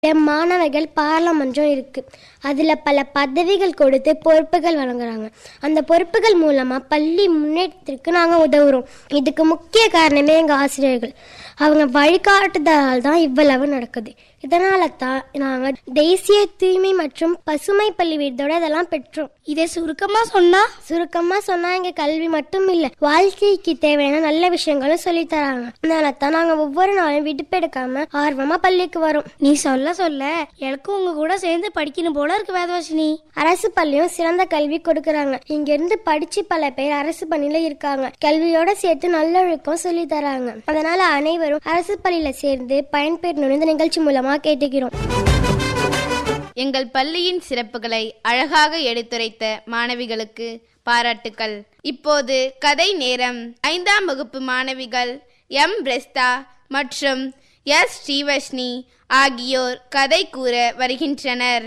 மாணவர்கள் பார்லமென்றும் இருக்கு. அதில் பல பதவிகள் கொடுத்து பொறுப்புகள் வழங்குறாங்க. அந்த பொறுப்புகள் மூலமாக பள்ளி முன்னேற்றத்திற்கு நாங்கள் உதவுறோம். இதுக்கு முக்கிய காரணமே எங்கள் ஆசிரியர்கள். அவங்க வழிகாட்டுதலால் தான் இவ்வளவு நடக்குது. இதனால தான் நாங்கள் தேசிய தூய்மை மற்றும் பசுமை பள்ளி விருதோட இதெல்லாம் பெற்றோம். இதை சுருக்கமாக சொன்னால் எங்கள் கல்வி மட்டும் இல்லை, வாழ்க்கைக்கு தேவையான நல்ல விஷயங்களும் சொல்லித்தராங்க. அதனால தான் நாங்கள் ஒவ்வொரு நாளும் விடுப்பெடுக்காம ஆர்வமாக பள்ளிக்கு வரோம். நீ சொல்ல எனக்கும் உங்க கூட சேர்ந்து படிக்கணும் போல இருக்கு வேதவாசினி. அரசு பள்ளியும் சிறந்த கல்வி கொடுக்கறாங்க. இங்க இருந்து படிச்சு பல பேர் அரசு பள்ளியில இருக்காங்க. கல்வியோட சேர்த்து நல்லொழுக்கம் சொல்லி தராங்க. அதனால அனைவரும் அரசு பள்ளியில சேர்ந்து பயன்பெறணும் இந்த நிகழ்ச்சி மூலமா கேட்டுக்கிறோம். எங்கள் பள்ளியின் சிறப்புகளை அழகாக எடுத்துரைத்த மாணவிகளுக்கு பாராட்டுக்கள். இப்போது கதை நேரம். 5ஆம் வகுப்பு மாணவிகள் எம் பிரெஸ்தா மற்றும் எஸ் ஸ்ரீவர்ஷினி ஆகியோர் கதை கூற வருகின்றனர்.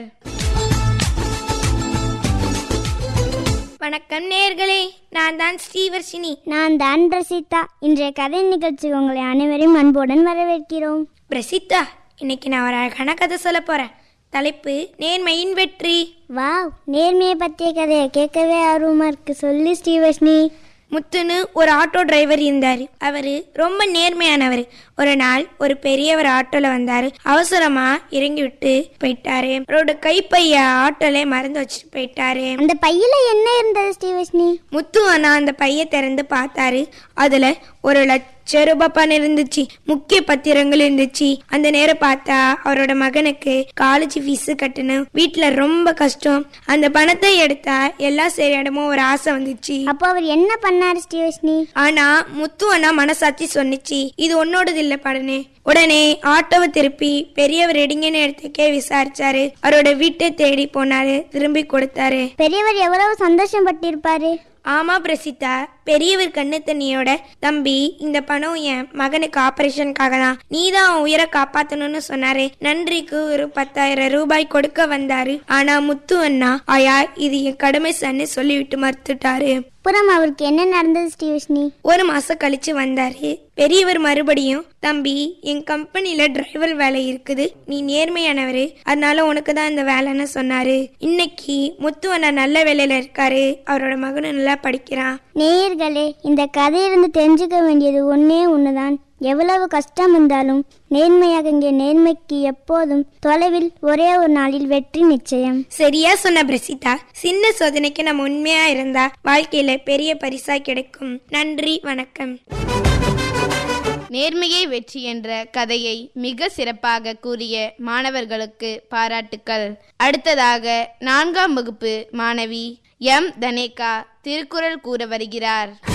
வணக்கம் நேயர்களே, நான் தான் ஸ்ரீவர்ஷினி. நான் தான் பிரசித்தா. இன்றைய கதை நிகழ்ச்சிக்கு உங்களை அனைவரையும் அன்புடன் வரவேற்கிறோம். பிரசித்தா, இன்னைக்கு நான் ஒரு அழகான கதை சொல்ல போறேன். தலைப்பு நேர்மையின் வெற்றி. வாவ், நேர்மையை பற்றிய கதையை கேட்கவே ஆர்வமா இருக்கு. சொல்லு ஸ்ரீவர்ஷினி. முத்துன்னு ஒரு ஆட்டோ டிரைவர் இருந்தாரு. அவரு ரொம்ப நேர்மையானவர். ஒரு நாள் ஒரு பெரியவர் ஆட்டோல வந்தாரு. அவசரமா இறங்கி விட்டு போயிட்டாரு. அவரோட கைப்பைய ஆட்டோல மறந்து வச்சுட்டு போயிட்டாரு. அந்த பையில என்ன இருந்தது ஸ்ரீவர்ஷினி? முத்து அண்ணா அந்த பைய திறந்து பார்த்தாரு. அதுல 1,00,000 ரூபாய் பணம் இருந்துச்சு. முக்கிய பத்திரங்கள் இருந்துச்சு. அந்த நேரம் பார்த்தா அவரோட மகனுக்கு காலேஜ் ஃபீஸ் கட்டணும். வீட்டுல ரொம்ப கஷ்டம். அந்த பணத்தை எடுத்தா எல்லாம் சரியாடமோ ஒரு ஆசை வந்துச்சு. அப்போ அவர் என்ன பண்ணாரு ஸ்ரீவர்ஷினி? ஆனா முத்து அண்ணா மனசாட்சி சொன்னிச்சு, இது உன்னோடது இல்ல படனே. உடனே ஆட்டோவை திருப்பி பெரியவர் எடுங்கன்னு இடத்துக்கே விசாரிச்சாரு. அவரோட வீட்டை தேடி போனாரு. திரும்பி கொடுத்தாரு. பெரியவர் எவ்வளவு சந்தோஷப்பட்டிருப்பாரு. ஆமா பிரசித்தா, பெரியவர் கண்ணு தண்ணியோட, தம்பி இந்த பணம் என் மகனுக்கு ஆபரேஷனுக்காக தான், நீ தான் உயிரை காப்பாத்தணும்னு சொன்னாரு. நன்றிக்கு ஒரு 10,000 ரூபாய் கொடுக்க வந்தாரு. ஆனா முத்து அண்ணா, ஆயா இது என் கடமை சன்னு சொல்லிவிட்டு மறுத்துட்டாரு. அப்புறம் அவருக்கு என்ன நடந்தது ஸ்ரீவர்ஷினி? ஒரு மாசம் கழிச்சு வந்தாரு. பெரியவர் மறுபடியும், தம்பி என் கம்பெனில டிரைவர் வேலை இருக்குது, நீ நேர்மையானவரு, அதனால உனக்கு தான் இந்த வேலைன்னு சொன்னாரு. இன்னைக்கு முத்து அண்ணா நல்ல வேலையில இருக்காரு. அவரோட மகனும் நல்லா படிக்கிறான். நேயர்களே, இந்த கதையிலிருந்து தெரிஞ்சுக்க வேண்டியது ஒன்னே ஒண்ணுதான். எவ்வளவு கஷ்டம் இருந்தாலும் நேர்மையாக இங்கே நேர்மைக்கு எப்போதும் தொலைவில் ஒரே ஒரு நாளில் வெற்றி நிச்சயம். சரியா சொன்ன பிரசிதா. சின்ன சோதனைக்கு நம்ம உண்மையா இருந்தா வாழ்க்கையில பெரிய பரிசா கிடைக்கும். நன்றி, வணக்கம். நேர்மையே வெற்றி என்ற கதையை மிக சிறப்பாக கூறிய மாணவர்களுக்கு பாராட்டுக்கள். அடுத்ததாக 4ஆம் வகுப்பு மாணவி எம் தனேகா திருக்குறள் கூற வருகிறார்.